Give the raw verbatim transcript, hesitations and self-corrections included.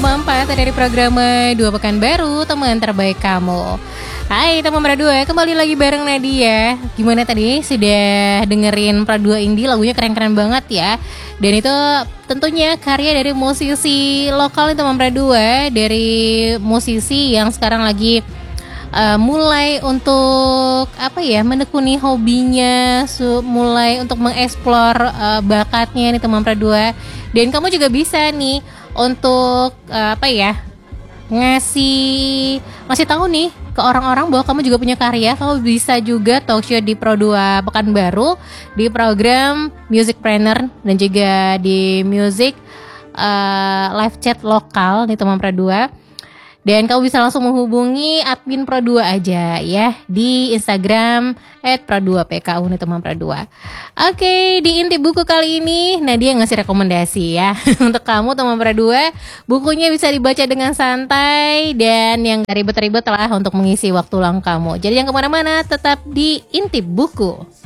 koma empat dari program Dua Pekan Baru, teman terbaik kamu. Hai teman Pradua, kembali lagi bareng Nadia. Gimana tadi? Sudah dengerin Pradua Indie, lagunya keren-keren banget ya. Dan itu tentunya karya dari musisi lokal nih teman Pradua, dari musisi yang sekarang lagi uh, mulai untuk apa ya, menekuni hobinya, su- mulai untuk mengeksplor uh, bakatnya nih teman Pradua. Dan kamu juga bisa nih untuk uh, apa ya, ngasih ngasih tahu nih ke orang-orang bahwa kamu juga punya karya. Kamu bisa juga talk show di Pro dua Pekanbaru, di program Music Planner, dan juga di music uh, live chat lokal nih teman Pro dua. Dan kamu bisa langsung menghubungi admin Pro dua aja ya di Instagram et pro dua p k u nih teman Pro dua. Oke, di inti buku kali ini Nadia ngasih rekomendasi ya untuk kamu teman Pro dua. Bukunya bisa dibaca dengan santai dan yang gak ribet-ribet lah untuk mengisi waktu luang kamu. Jadi yang kemana-mana, tetap di inti buku.